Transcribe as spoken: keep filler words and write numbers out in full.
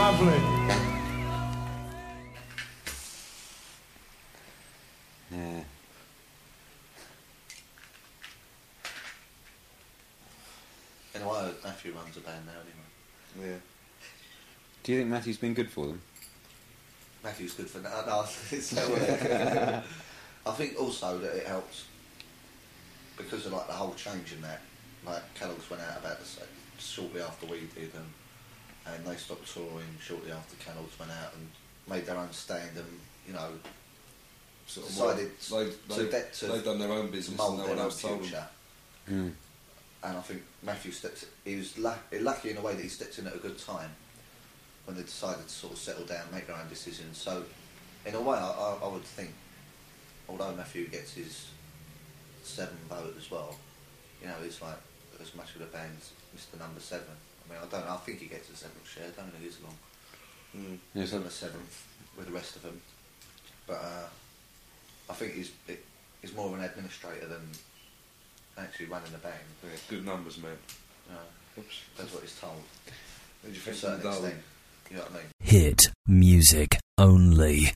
Lovely. Yeah. Anyway, Matthew runs a band now anyway. Yeah. Do you think Matthew's been good for them? Matthew's good for that. No, it's uh, I think also that it helps because of like the whole change in that. Like Kellogg's went out about the same shortly after we did, and and they stopped touring shortly after Kellogg's went out and made their own stand, and you know, Sort of decided well, they, to, they, de- to they've done their own business mould and no their one own else told them. future. Mm. And I think Matthew stepped. He was luck, lucky in a way that he stepped in at a good time when they decided to sort of settle down, make their own decisions. So, in a way, I, I, I would think, although Matthew gets his seven vote as well, you know, he's like as much of the band as Mister Number Seven. I mean, I don't know. I think he gets a seventh share. I don't know who's long. Mm. Yeah, He's so on the seventh with the rest of them. But uh, I think he's it, he's more of an administrator than actually running the band. Yeah, good numbers, man. Uh, Oops. that's what he's told. What did you To a think certain of Darwin? extent. You know what I mean? Hit music only.